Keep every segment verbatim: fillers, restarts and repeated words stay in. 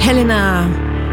Helena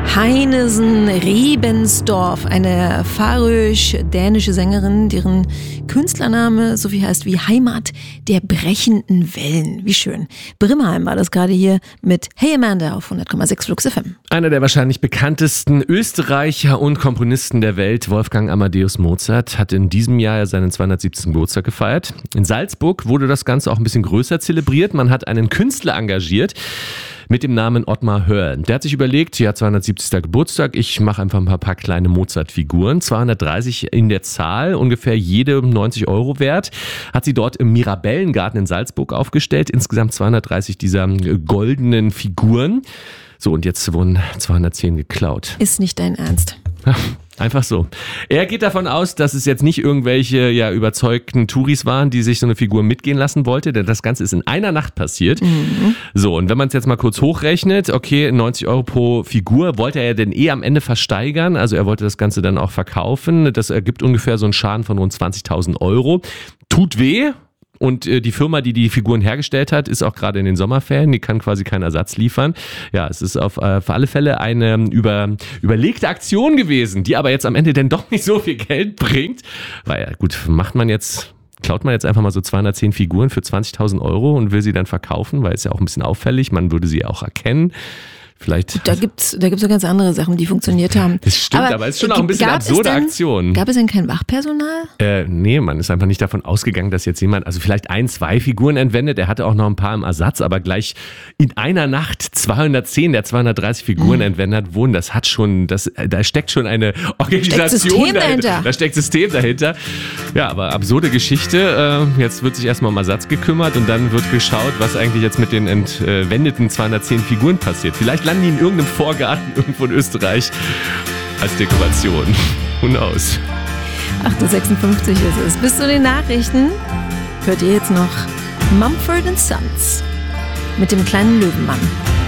Heinesen-Rebensdorf, eine färöisch-dänische Sängerin, deren Künstlername so viel heißt wie Heimat der brechenden Wellen. Wie schön. Brimheim war das gerade hier mit Hey Amanda auf hundert Komma sechs Flux F M. Einer der wahrscheinlich bekanntesten Österreicher und Komponisten der Welt, Wolfgang Amadeus Mozart, hat in diesem Jahr seinen zweihundertsiebzigsten Geburtstag gefeiert. In Salzburg wurde das Ganze auch ein bisschen größer zelebriert. Man hat einen Künstler engagiert mit dem Namen Ottmar Hörl. Der hat sich überlegt, ja, zweihundertsiebzigsten Geburtstag, ich mache einfach ein paar, paar kleine Mozart-Figuren, zweihundertdreißig in der Zahl, ungefähr jede neunzig Euro wert, hat sie dort im Mirabellengarten in Salzburg aufgestellt, insgesamt zweihundertdreißig dieser goldenen Figuren. So, und jetzt wurden zweihundertzehn geklaut. Ist nicht dein Ernst. Einfach so. Er geht davon aus, dass es jetzt nicht irgendwelche ja, überzeugten Touris waren, die sich so eine Figur mitgehen lassen wollte, denn das Ganze ist in einer Nacht passiert. Mhm. So, und wenn man es jetzt mal kurz hochrechnet, okay, neunzig Euro pro Figur, wollte er ja denn eh am Ende versteigern, also er wollte das Ganze dann auch verkaufen. Das ergibt ungefähr so einen Schaden von rund zwanzigtausend Euro. Tut weh. Und äh, die Firma, die die Figuren hergestellt hat, ist auch gerade in den Sommerferien, die kann quasi keinen Ersatz liefern. Ja, es ist auf, äh, auf alle Fälle eine über, überlegte Aktion gewesen, die aber jetzt am Ende dann doch nicht so viel Geld bringt. Weil ja gut, macht man jetzt... Klaut man jetzt einfach mal so zweihundertzehn Figuren für zwanzigtausend Euro und will sie dann verkaufen, weil es ja auch ein bisschen auffällig, man würde sie auch erkennen. Vielleicht. Da gibt's, da gibt's ja ganz andere Sachen, die funktioniert haben. Das stimmt, aber, aber es ist schon auch ein bisschen eine absurde denn, Aktion. Gab es denn kein Wachpersonal? Äh, nee, man ist einfach nicht davon ausgegangen, dass jetzt jemand, also vielleicht ein, zwei Figuren entwendet, er hatte auch noch ein paar im Ersatz, aber gleich in einer Nacht zweihundertzehn der zweihundertreißig Figuren mhm. entwendet wurden, das hat schon, das, da steckt schon eine Organisation steckt System dahinter. dahinter. Da steckt System dahinter. Ja, aber absurde Geschichte. Äh, jetzt wird sich erstmal um Ersatz gekümmert und dann wird geschaut, was eigentlich jetzt mit den entwendeten zweihundertzehn Figuren passiert. Vielleicht landen die in irgendeinem Vorgarten irgendwo in Österreich als Dekoration. Who knows? acht Uhr sechsundfünfzig ist es. Bis zu den Nachrichten hört ihr jetzt noch Mumford and Sons mit dem kleinen Löwenmann.